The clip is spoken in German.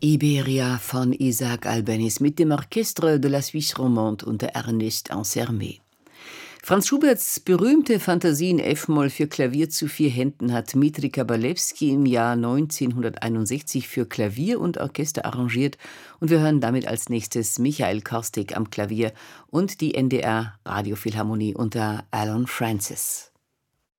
Iberia von Isaac Albéniz mit dem Orchestre de la Suisse Romande unter Ernest Ansermet. Franz Schuberts berühmte Fantasie in F-Moll für Klavier zu 4 Händen hat Dmitri Kabalewski im Jahr 1961 für Klavier und Orchester arrangiert, und wir hören damit als nächstes Michael Korstig am Klavier und die NDR Radiophilharmonie unter Alan Francis.